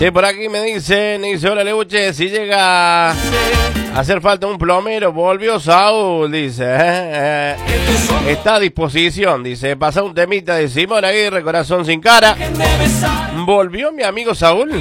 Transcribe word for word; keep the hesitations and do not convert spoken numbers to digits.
Sí, por aquí me dicen, dice, hola Leuche, si llega a hacer falta un plomero, volvió Saúl, dice, eh, eh, está a disposición, dice, pasa un temita de Simón Aguirre, corazón sin cara. ¿Volvió mi amigo Saúl?